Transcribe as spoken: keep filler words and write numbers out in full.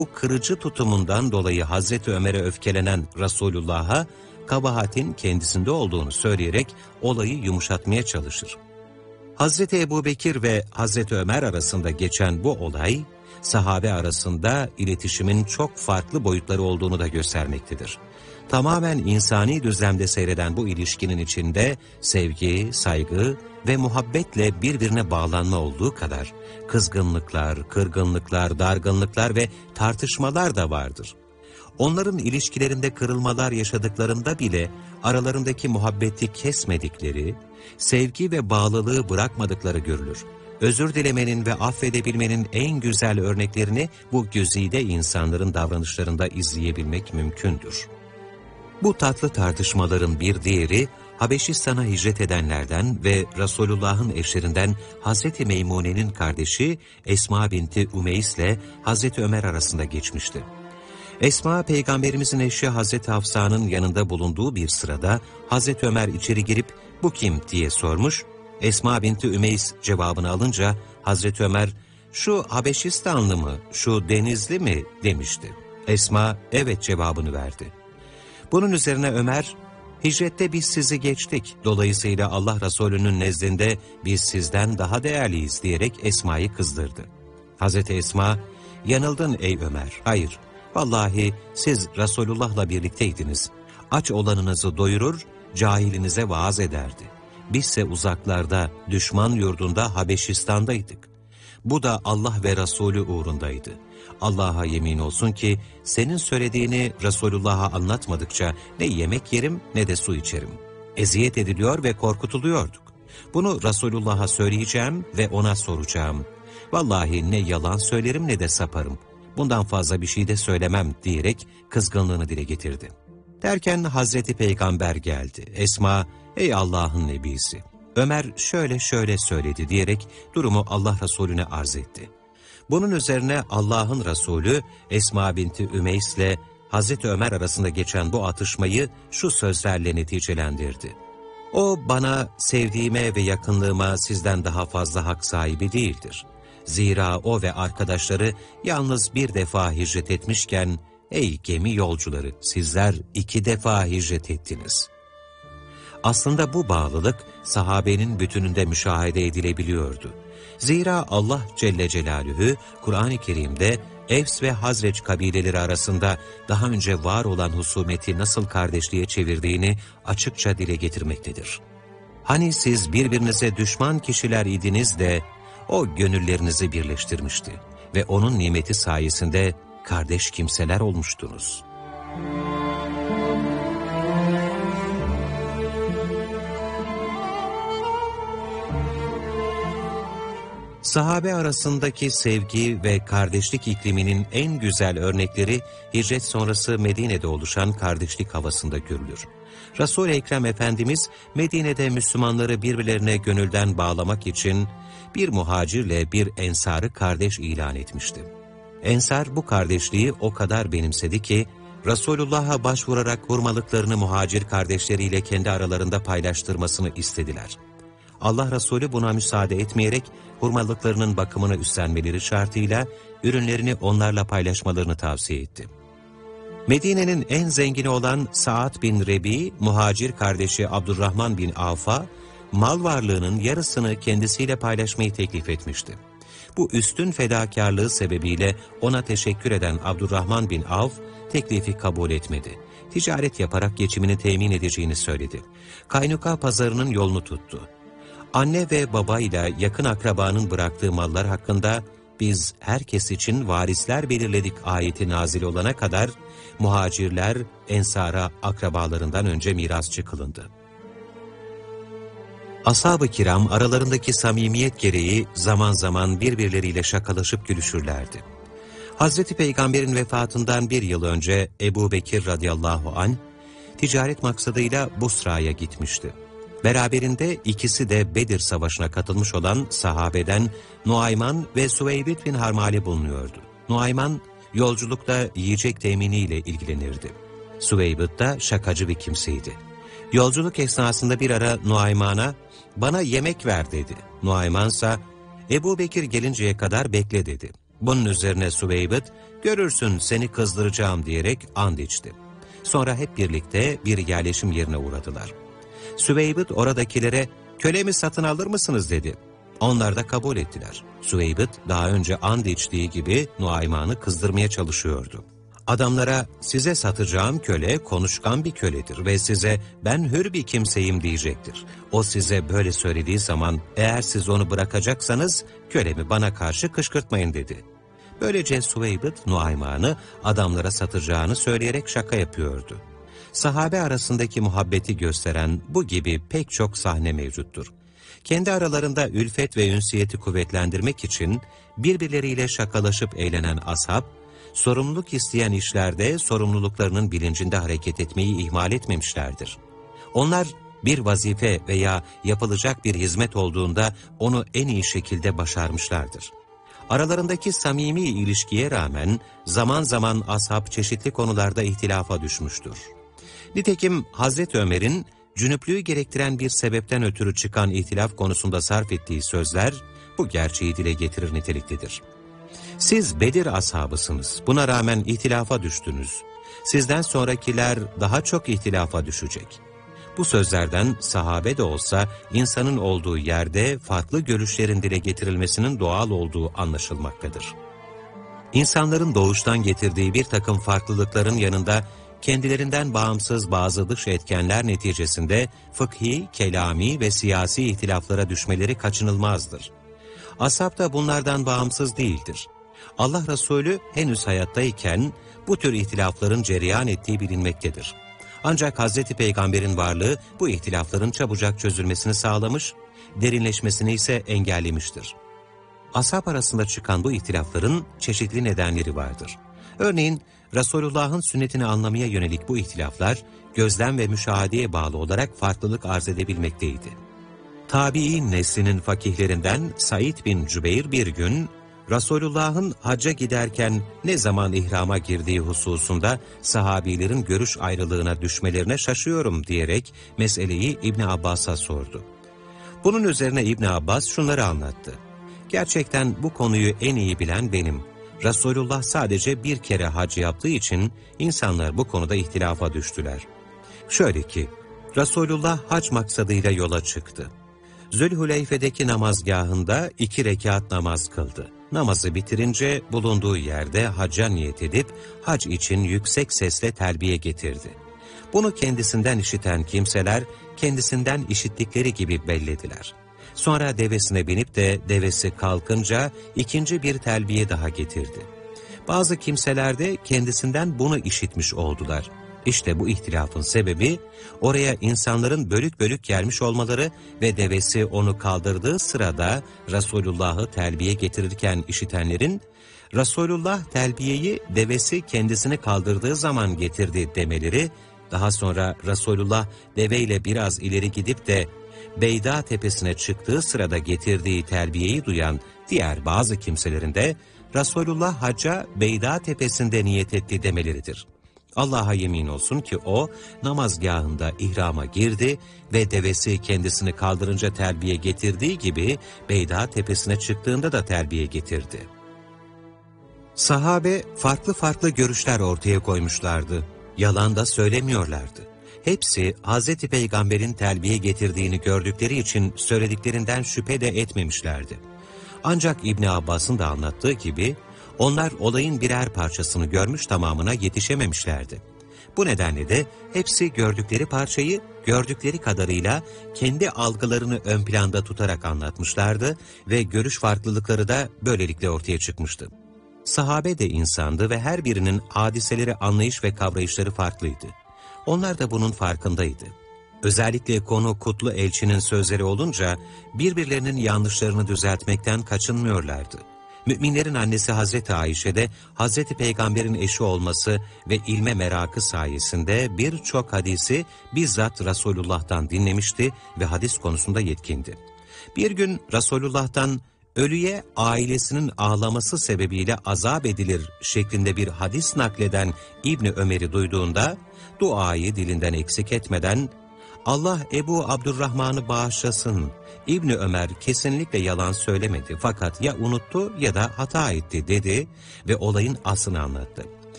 Bu kırıcı tutumundan dolayı Hazreti Ömer'e öfkelenen Resulullah'a kabahatin kendisinde olduğunu söyleyerek olayı yumuşatmaya çalışır. Hazreti Ebubekir ve Hazreti Ömer arasında geçen bu olay, sahabe arasında iletişimin çok farklı boyutları olduğunu da göstermektedir. Tamamen insani düzlemde seyreden bu ilişkinin içinde sevgi, saygı ve muhabbetle birbirine bağlanma olduğu kadar kızgınlıklar, kırgınlıklar, dargınlıklar ve tartışmalar da vardır. Onların ilişkilerinde kırılmalar yaşadıklarında bile aralarındaki muhabbeti kesmedikleri, sevgi ve bağlılığı bırakmadıkları görülür. Özür dilemenin ve affedebilmenin en güzel örneklerini bu güzide insanların davranışlarında izleyebilmek mümkündür. Bu tatlı tartışmaların bir diğeri, Habeşistan'a hicret edenlerden ve Resulullah'ın eşlerinden Hazreti Meymune'nin kardeşi Esma binti Umeys ile Hazreti Ömer arasında geçmişti. Esma, Peygamberimizin eşi Hazreti Hafsa'nın yanında bulunduğu bir sırada Hazreti Ömer içeri girip "Bu kim?" diye sormuş. Esma binti Ümeys cevabını alınca Hazreti Ömer, "Şu Habeşistanlı mı, şu Denizli mi?" demişti. Esma, "Evet" cevabını verdi. Bunun üzerine Ömer, "Hicrette biz sizi geçtik, dolayısıyla Allah Resulü'nün nezdinde biz sizden daha değerliyiz" diyerek Esma'yı kızdırdı. Hazreti Esma, "Yanıldın ey Ömer, hayır, vallahi siz Resulullah'la birlikteydiniz. Aç olanınızı doyurur, cahilinize vaaz ederdi. Bizse uzaklarda, düşman yurdunda Habeşistan'daydık. Bu da Allah ve Resulü uğrundaydı. Allah'a yemin olsun ki senin söylediğini Resulullah'a anlatmadıkça ne yemek yerim ne de su içerim. Eziyet ediliyor ve korkutuluyorduk. Bunu Resulullah'a söyleyeceğim ve ona soracağım. Vallahi ne yalan söylerim ne de saparım. Bundan fazla bir şey de söylemem" diyerek kızgınlığını dile getirdi. Derken Hazreti Peygamber geldi. Esma, "Ey Allah'ın nebisi, Ömer şöyle şöyle söyledi" diyerek durumu Allah Resulüne arz etti. Bunun üzerine Allah'ın Resulü Esma binti Ümeys ile Hazreti Ömer arasında geçen bu atışmayı şu sözlerle neticelendirdi. "O bana, sevdiğime ve yakınlığıma sizden daha fazla hak sahibi değildir. Zira o ve arkadaşları yalnız bir defa hicret etmişken, ey gemi yolcuları, sizler iki defa hicret ettiniz." Aslında bu bağlılık sahabenin bütününde müşahede edilebiliyordu. Zira Allah Celle Celaluhu Kur'an-ı Kerim'de Evs ve Hazreç kabileleri arasında daha önce var olan husumeti nasıl kardeşliğe çevirdiğini açıkça dile getirmektedir. "Hani siz birbirinize düşman kişiler idiniz de o gönüllerinizi birleştirmişti ve onun nimeti sayesinde kardeş kimseler olmuştunuz." Sahabe arasındaki sevgi ve kardeşlik ikliminin en güzel örnekleri hicret sonrası Medine'de oluşan kardeşlik havasında görülür. Resul-i Ekrem Efendimiz Medine'de Müslümanları birbirlerine gönülden bağlamak için bir muhacirle bir ensarı kardeş ilan etmişti. Ensar bu kardeşliği o kadar benimsedi ki Resulullah'a başvurarak hurmalıklarını muhacir kardeşleriyle kendi aralarında paylaştırmasını istediler. Allah Resulü buna müsaade etmeyerek hurmalıklarının bakımını üstlenmeleri şartıyla ürünlerini onlarla paylaşmalarını tavsiye etti. Medine'nin en zengini olan Sa'd bin Rebi, muhacir kardeşi Abdurrahman bin Avf'a mal varlığının yarısını kendisiyle paylaşmayı teklif etmişti. Bu üstün fedakarlığı sebebiyle ona teşekkür eden Abdurrahman bin Avf teklifi kabul etmedi. Ticaret yaparak geçimini temin edeceğini söyledi. Kaynuka pazarının yolunu tuttu. Anne ve babayla yakın akrabanın bıraktığı mallar hakkında "Biz herkes için varisler belirledik" ayeti nazil olana kadar muhacirler ensara akrabalarından önce mirasçı kılındı. Ashab-ı kiram aralarındaki samimiyet gereği zaman zaman birbirleriyle şakalaşıp gülüşürlerdi. Hazreti Peygamber'in vefatından bir yıl önce Ebubekir radıyallahu anh ticaret maksadıyla Busra'ya gitmişti. Beraberinde ikisi de Bedir Savaşı'na katılmış olan sahabeden Nuayman ve Süveybit bin Harmale bulunuyordu. Nuayman yolculukta yiyecek teminiyle ilgilenirdi. Süveybit de şakacı bir kimseydi. Yolculuk esnasında bir ara Nuayman'a "Bana yemek ver" dedi. Nuayman ise "Ebubekir gelinceye kadar bekle" dedi. Bunun üzerine Süveybıt, görürsün seni kızdıracağım diyerek and içti. Sonra hep birlikte bir yerleşim yerine uğradılar. Süveybıt oradakilere, kölemi satın alır mısınız dedi. Onlar da kabul ettiler. Süveybıt daha önce and içtiği gibi Nuayman'ı kızdırmaya çalışıyordu. Adamlara, size satacağım köle konuşkan bir köledir ve size ben hür bir kimseyim diyecektir. O size böyle söylediği zaman eğer siz onu bırakacaksanız kölemi bana karşı kışkırtmayın dedi. Böylece Süveybıt Nuayman'ı adamlara satacağını söyleyerek şaka yapıyordu. Sahabe arasındaki muhabbeti gösteren bu gibi pek çok sahne mevcuttur. Kendi aralarında ülfet ve ünsiyeti kuvvetlendirmek için birbirleriyle şakalaşıp eğlenen ashab, sorumluluk isteyen işlerde sorumluluklarının bilincinde hareket etmeyi ihmal etmemişlerdir. Onlar bir vazife veya yapılacak bir hizmet olduğunda onu en iyi şekilde başarmışlardır. Aralarındaki samimi ilişkiye rağmen zaman zaman ashab çeşitli konularda ihtilafa düşmüştür. Nitekim Hazreti Ömer'in cünüplüğü gerektiren bir sebepten ötürü çıkan ihtilaf konusunda sarf ettiği sözler bu gerçeği dile getirir niteliktedir. Siz Bedir ashabısınız, buna rağmen ihtilafa düştünüz. Sizden sonrakiler daha çok ihtilafa düşecek. Bu sözlerden sahabe de olsa insanın olduğu yerde farklı görüşlerin dile getirilmesinin doğal olduğu anlaşılmaktadır. İnsanların doğuştan getirdiği bir takım farklılıkların yanında kendilerinden bağımsız bazı dış etkenler neticesinde fıkhi, kelami ve siyasi ihtilaflara düşmeleri kaçınılmazdır. Ashab da bunlardan bağımsız değildir. Allah Resulü henüz hayattayken bu tür ihtilafların cereyan ettiği bilinmektedir. Ancak Hazreti Peygamber'in varlığı bu ihtilafların çabucak çözülmesini sağlamış, derinleşmesini ise engellemiştir. Ashab arasında çıkan bu ihtilafların çeşitli nedenleri vardır. Örneğin Resulullah'ın sünnetini anlamaya yönelik bu ihtilaflar gözlem ve müşahedeye bağlı olarak farklılık arz edebilmekteydi. Tabi'in neslinin fakihlerinden Said bin Cübeyr bir gün Resulullah'ın hacca giderken ne zaman ihrama girdiği hususunda sahabilerin görüş ayrılığına düşmelerine şaşıyorum diyerek meseleyi İbn Abbas'a sordu. Bunun üzerine İbn Abbas şunları anlattı. Gerçekten bu konuyu en iyi bilen benim. Resulullah sadece bir kere hac yaptığı için insanlar bu konuda ihtilafa düştüler. Şöyle ki, Resulullah hac maksadıyla yola çıktı. Zülhuleyfe'deki namazgahında iki rekat namaz kıldı. Namazı bitirince bulunduğu yerde hacca niyet edip hac için yüksek sesle telbiye getirdi. Bunu kendisinden işiten kimseler kendisinden işittikleri gibi bellediler. Sonra devesine binip de devesi kalkınca ikinci bir telbiye daha getirdi. Bazı kimseler de kendisinden bunu işitmiş oldular. İşte bu ihtilafın sebebi oraya insanların bölük bölük gelmiş olmaları ve devesi onu kaldırdığı sırada Resulullah'ı telbiye getirirken işitenlerin Resulullah telbiyeyi devesi kendisini kaldırdığı zaman getirdi demeleri, daha sonra Resulullah deveyle biraz ileri gidip de Beyda tepesine çıktığı sırada getirdiği telbiyeyi duyan diğer bazı kimselerin de Resulullah hacca Beyda tepesinde niyet etti demeleridir. Allah'a yemin olsun ki o namazgahında ihrama girdi ve devesi kendisini kaldırınca terbiye getirdiği gibi Beyda tepesine çıktığında da terbiye getirdi. Sahabe farklı farklı görüşler ortaya koymuşlardı. Yalan da söylemiyorlardı. Hepsi Hazreti Peygamber'in telbiye getirdiğini gördükleri için söylediklerinden şüphe de etmemişlerdi. Ancak İbn Abbas'ın da anlattığı gibi onlar olayın birer parçasını görmüş tamamına yetişememişlerdi. Bu nedenle de hepsi gördükleri parçayı gördükleri kadarıyla kendi algılarını ön planda tutarak anlatmışlardı ve görüş farklılıkları da böylelikle ortaya çıkmıştı. Sahabe de insandı ve her birinin hadiseleri anlayış ve kavrayışları farklıydı. Onlar da bunun farkındaydı. Özellikle konu Kutlu Elçinin sözleri olunca birbirlerinin yanlışlarını düzeltmekten kaçınmıyorlardı. Müminlerin annesi Hazreti Ayşe de Hazreti Peygamber'in eşi olması ve ilme merakı sayesinde birçok hadisi bizzat Resulullah'tan dinlemişti ve hadis konusunda yetkindi. Bir gün Resulullah'tan ölüye ailesinin ağlaması sebebiyle azap edilir şeklinde bir hadis nakleden İbni Ömer'i duyduğunda duayı dilinden eksik etmeden Allah Ebu Abdurrahman'ı bağışlasın. İbni Ömer kesinlikle yalan söylemedi fakat ya unuttu ya da hata etti dedi ve olayın aslını anlattı.